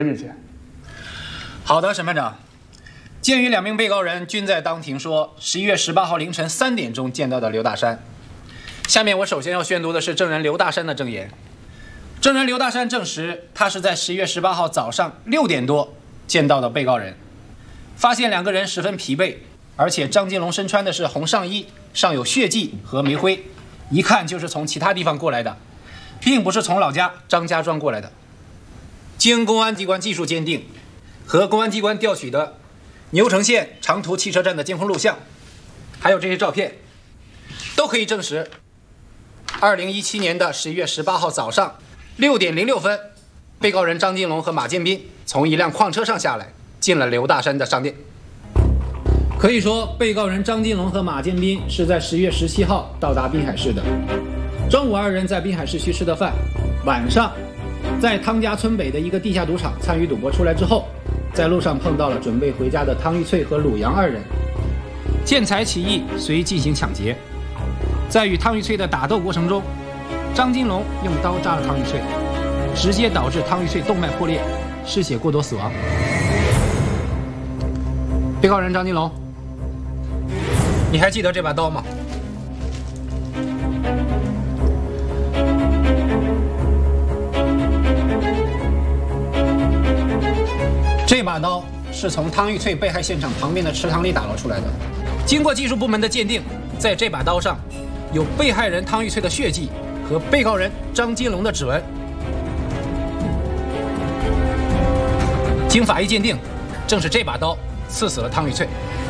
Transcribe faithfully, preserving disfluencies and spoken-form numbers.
日检。 好的，审判长。鉴于两名被告人均在当庭说十一月十八号凌晨三点钟见到的刘大山，下面我首先要宣读的是证人刘大山的证言。证人刘大山证实，他是在十一月十八号早上六点多见到的被告人，发现两个人十分疲惫，而且张金龙身穿的是红上衣，上有血迹和煤灰，一看就是从其他地方过来的，并不是从老家张家庄过来的。经公安机关技术鉴定和公安机关调取的牛城县长途汽车站的监控录像，还有这些照片，都可以证实二零一七年的十一月十八号早上六点零六分，被告人张金龙和马建斌从一辆矿车上下来，进了刘大山的商店。可以说，被告人张金龙和马建斌是在十月十七号到达滨海市的。中午二人在滨海市区吃的饭，晚上在汤家村北的一个地下赌场参与赌博出来之后，在路上碰到了准备回家的汤玉翠和鲁阳二人，见财起意，遂进行抢劫。在与汤玉翠的打斗过程中，张金龙用刀扎了汤玉翠，直接导致汤玉翠动脉破裂，失血过多死亡。被告人张金龙，你还记得这把刀吗？这把刀是从汤玉翠被害现场旁边的池塘里打捞出来的。经过技术部门的鉴定，在这把刀上有被害人汤玉翠的血迹和被告人张金龙的指纹。经法医鉴定，正是这把刀刺死了汤玉翠。